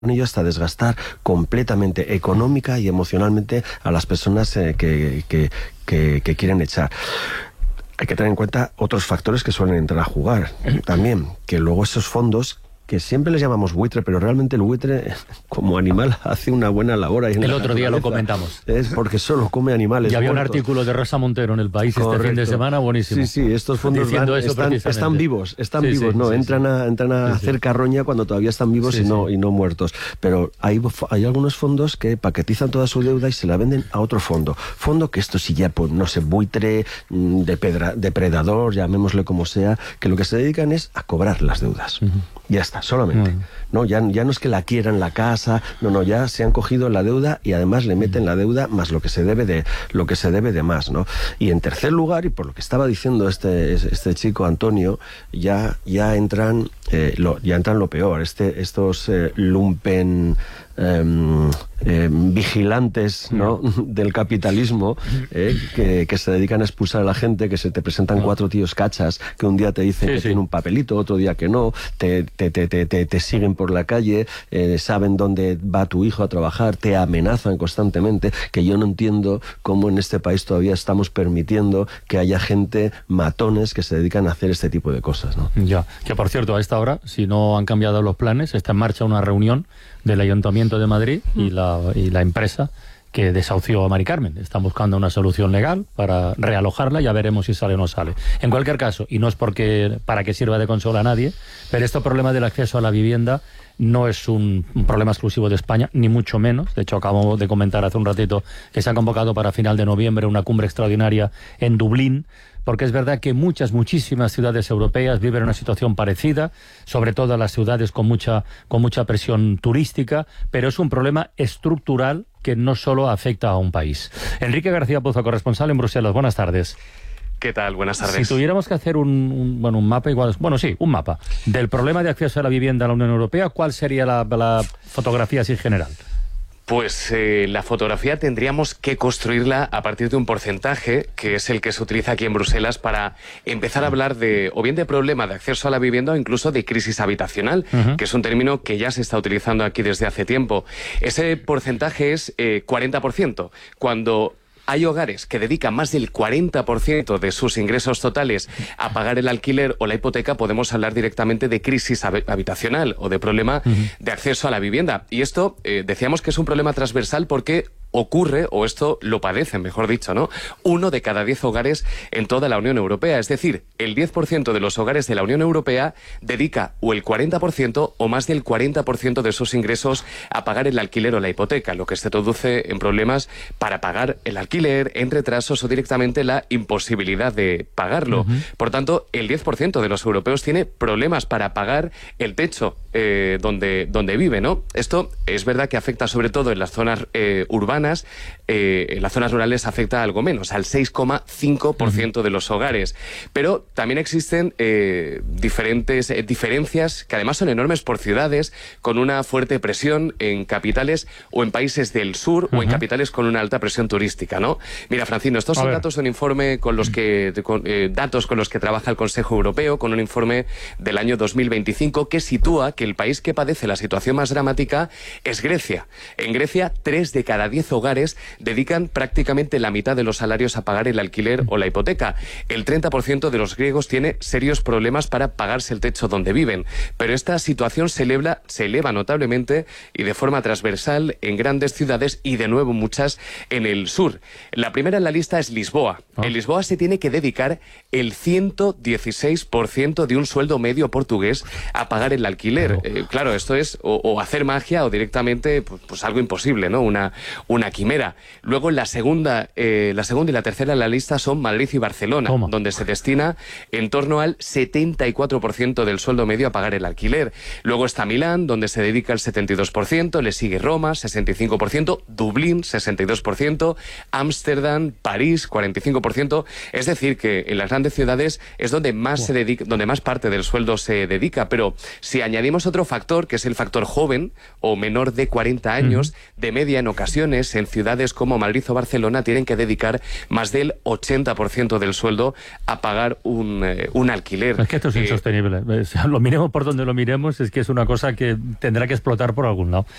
ello hasta desgastar completamente económica y emocionalmente a las personas que quieren echar. Hay que tener en cuenta otros factores que suelen entrar a jugar también, que luego esos fondos, que siempre les llamamos buitre, pero realmente el buitre como animal hace una buena labor ahí en el otro día lo comentamos. Es porque solo come animales. Ya había muertos. Un artículo de Rosa Montero en El País este fin de semana, buenísimo. Sí, estos fondos están vivos, entran a hacer carroña cuando todavía están vivos y no muertos. Pero hay algunos fondos que paquetizan toda su deuda y se la venden a otro fondo. Fondo que esto sí ya, pues no sé, buitre, depredador, llamémosle como sea, que lo que se dedican es a cobrar las deudas. Ya está, solamente. No, ya no es que la quieran la casa, ya se han cogido la deuda y además le meten la deuda más lo que se debe de más, ¿no? Y en tercer lugar, y por lo que estaba diciendo este chico Antonio, ya entran lo peor, estos lumpen vigilantes, ¿no?, del capitalismo, que se dedican a expulsar a la gente, que se te presentan 4 tíos cachas que un día te dicen que tiene un papelito, otro día que no, te siguen por la calle, saben dónde va tu hijo a trabajar, te amenazan constantemente, que yo no entiendo cómo en este país todavía estamos permitiendo que haya gente, matones, que se dedican a hacer este tipo de cosas, ¿no? Ya, que por cierto, a esta hora, si no han cambiado los planes, está en marcha una reunión del Ayuntamiento de Madrid y la empresa que desahució a Mari Carmen. Están buscando una solución legal para realojarla, ya veremos si sale o no sale. En cualquier caso, y no es para que sirva de consuelo a nadie, pero este problema del acceso a la vivienda no es un problema exclusivo de España, ni mucho menos. De hecho, acabamos de comentar hace un ratito que se ha convocado para final de noviembre una cumbre extraordinaria en Dublín, porque es verdad que muchísimas ciudades europeas viven una situación parecida, sobre todo las ciudades con mucha presión turística, pero es un problema estructural que no solo afecta a un país. Enrique García Pozo, corresponsal en Bruselas. Buenas tardes. ¿Qué tal? Buenas tardes. Si tuviéramos que hacer un mapa un mapa del problema de acceso a la vivienda en la Unión Europea, ¿cuál sería la fotografía así general? Pues la fotografía tendríamos que construirla a partir de un porcentaje, que es el que se utiliza aquí en Bruselas para empezar a hablar o bien de problema de acceso a la vivienda o incluso de crisis habitacional, que es un término que ya se está utilizando aquí desde hace tiempo. Ese porcentaje es 40%. Cuando hay hogares que dedican más del 40% de sus ingresos totales a pagar el alquiler o la hipoteca, podemos hablar directamente de crisis habitacional o de problema de acceso a la vivienda. Y esto decíamos que es un problema transversal porque ocurre, o esto lo padecen, mejor dicho, ¿no? 1 de cada 10 hogares en toda la Unión Europea. Es decir, el 10% de los hogares de la Unión Europea dedica o el 40% o más del 40% de sus ingresos a pagar el alquiler o la hipoteca, lo que se traduce en problemas para pagar el alquiler, en retrasos o directamente la imposibilidad de pagarlo. Por tanto, el 10% de los europeos tiene problemas para pagar el techo donde vive, ¿no? Esto es verdad que afecta sobre todo en las zonas urbanas. En las zonas rurales afecta algo menos, al 6,5% de los hogares. Pero también existen diferentes diferencias, que además son enormes por ciudades, con una fuerte presión en capitales o en países del sur o en capitales con una alta presión turística, ¿no? Mira, Francino, estos son datos de un informe datos con los que trabaja el Consejo Europeo, con un informe del año 2025 que sitúa que el país que padece la situación más dramática es Grecia. En Grecia, 3 de cada 10 hogares dedican prácticamente la mitad de los salarios a pagar el alquiler o la hipoteca. El 30% de los griegos tiene serios problemas para pagarse el techo donde viven. Pero esta situación se eleva notablemente y de forma transversal en grandes ciudades y de nuevo muchas en el sur. La primera en la lista es Lisboa. En Lisboa se tiene que dedicar el 116% de un sueldo medio portugués a pagar el alquiler. Claro, esto es o hacer magia o directamente pues algo imposible, ¿no? Una quimera. Luego la segunda y la tercera en la lista son Madrid y Barcelona, donde se destina en torno al 74% del sueldo medio a pagar el alquiler. Luego está Milán, donde se dedica el 72%, le sigue Roma, 65%, Dublín, 62%, Ámsterdam, París, 45%. Es decir, que en las grandes ciudades es donde más donde más parte del sueldo se dedica. Pero si añadimos otro factor, que es el factor joven o menor de 40 años, de media en ocasiones en ciudades ciudades como Madrid o Barcelona tienen que dedicar más del 80% del sueldo a pagar un alquiler. Es que esto es insostenible. Lo miremos por donde lo miremos, es que es una cosa que tendrá que explotar por algún lado.